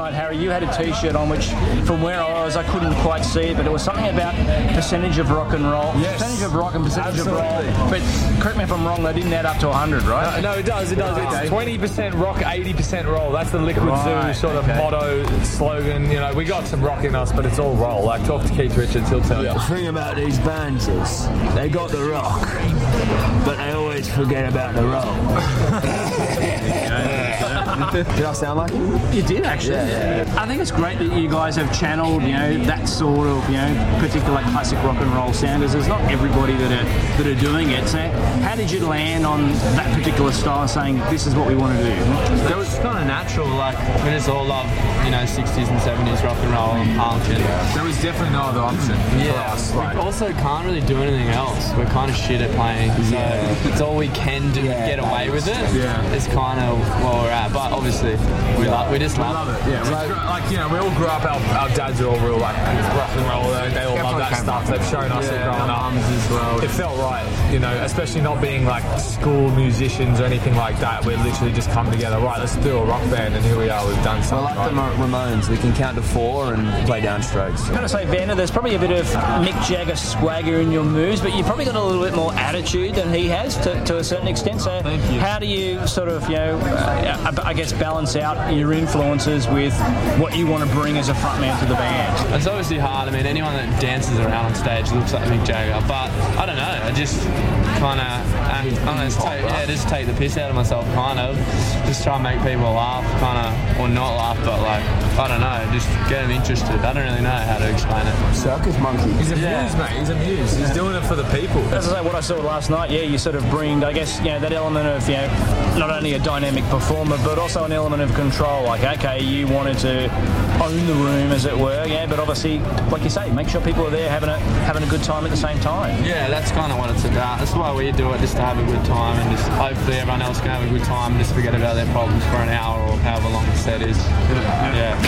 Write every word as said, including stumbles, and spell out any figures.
night, Harry, you had a T-shirt on which, from where I was, I couldn't quite see it, but it was something about percentage of rock and roll. Yes. Percentage of rock and percentage Absolutely. of roll. But correct me if I'm wrong, they didn't add up to one hundred, right? No, no, it does. It does. Okay. It's twenty percent rock, eighty percent roll. That's the Liquid Right, Zoo sort of okay. motto, slogan. You know, we got some rock in us, but it's all roll. Like, talk to Keith Richards, he'll tell you. The thing about these bands is they got the rock, but they always forget about the roll. Did I sound like it? You did, actually. Yeah, yeah. I think it's great that you guys have channeled, you know, that sort of, you know, particular classic rock and roll sound. As there's not everybody that are that are doing it. So, how did you land on that particular style, saying this is what we want to do? It was kind of natural. Like, we just all love, you know, sixties and seventies rock and roll and punk. And There was definitely no other option for yeah, us. we Like, also can't really do anything else. We're kind of shit at playing, so it's all we can do to get away with it. Yeah. It's kind of where we're at. But obviously, we love, we just we love, love it. Yeah, we grew, like, you know, we all grew up. Our, our dads are all real like rock and roll. They, they all love that stuff. They've shown us it growing up. as well. It felt right, you know, especially not being like school musicians or anything like that. We're literally just come together. Right, let's do a rock band, and here we are. We've done I something. like the right. Ra- Ramones. We can count to four and play downstrokes. I've got to say, Vander, there's probably a bit of Mick Jagger swagger in your moves, but you've probably got a little bit more attitude than he has to, to a certain extent. So Thank you. how do you sort of, you know, uh, I guess balance out your influences with what you want to bring as a frontman to the band? It's obviously hard. I mean, anyone that dances around on stage looks like Mick Jagger. But I don't know. I just kind of, I don't know, just take, yeah, just take the piss out of myself, kind of. Just try and make people laugh, kind of, or not laugh, but like, I don't know, just get them interested. I don't really know how to explain it. Circus monkey. He's a Yeah. muse, mate. He's a muse. He's doing it for the people. As I say, what I saw last night, yeah, you sort of bring, I guess, you know, that element of, you know, not only a dynamic performer, but also an element of control. Like, okay, you wanted to own the room, as it were, yeah, but obviously, like you say, make sure people are there having a having a good time at the same time. Yeah, that's kind of what it's about. That's why we do it, just to have a good time, and just hopefully everyone else can have a good time and just forget about their problems for an hour or however long the set is. Yeah.